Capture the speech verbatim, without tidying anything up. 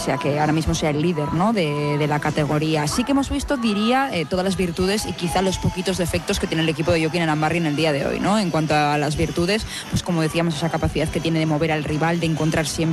pese a que ahora mismo sea el líder, ¿no?, de, de la categoría. Sí que hemos visto, diría, eh, todas las virtudes y quizá los poquitos defectos que tiene el equipo de Joaquín Arambarri en el día de hoy, ¿no? En cuanto a las virtudes, pues como decíamos, esa capacidad que tiene de mover al rival, de encontrar siempre